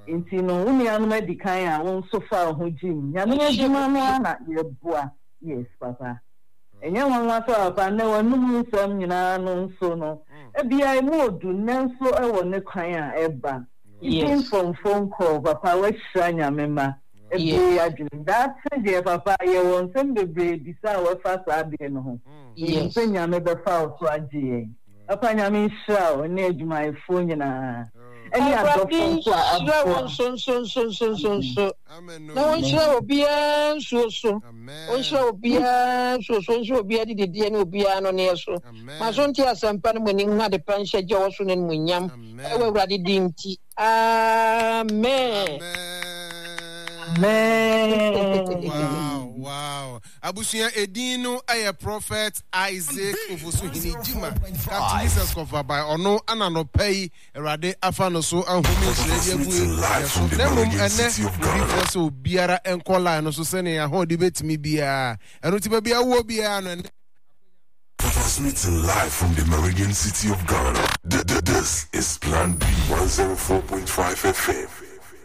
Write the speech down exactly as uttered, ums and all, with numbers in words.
Inti no uni anu medikan a won so fa ho jim. Ya me adwuma no na ye boa. Yes, papa. Enye wanwa so papa na wanum nsam nyina no so no. E bia mu odu nanso e wo ne kwan a eba. Even from phone call papa we shira nyamema. E bia adwuma. That say papa ye won sem bebre bisa we fa sa de no ho. Yes. Se nyame be fa so agie. Papa nyame shira o ne adwuma e fo nyina. Any adoption so so so so so so so. Amen. No one shall be so so. One shall be so so so be at the D N O be no near so. My son tia some pan winning not the pension Johnson and Winyam. I will ready dinty. Amen. Wow, wow. Abusia Edino, I prophet Isaac Ofosuhini Jima. That Jesus cover by Ono Anano Pay, Rade Afano so and Homi Nemum and so Biara and Kola and also sending a whole debate me Bia. And Utibia will be an transmitting live from the Meridian City of Ghana. This is Plan B one oh four point five F M.